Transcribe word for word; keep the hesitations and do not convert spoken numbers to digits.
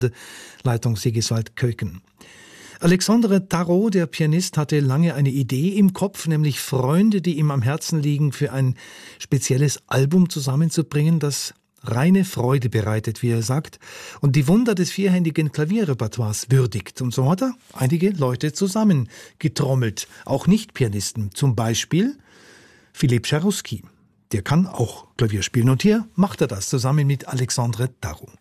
Leitung Sigiswald Köken. Alexandre Tarot, der Pianist, hatte lange eine Idee im Kopf, nämlich Freunde, die ihm am Herzen liegen, für ein spezielles Album zusammenzubringen, das reine Freude bereitet, wie er sagt, und die Wunder des vierhändigen Klavierrepertoires würdigt. Und so hat er einige Leute zusammengetrommelt, auch Nicht-Pianisten, zum Beispiel Philippe Cherusky. Der kann auch Klavier spielen und hier macht er das zusammen mit Alexandre Tarot.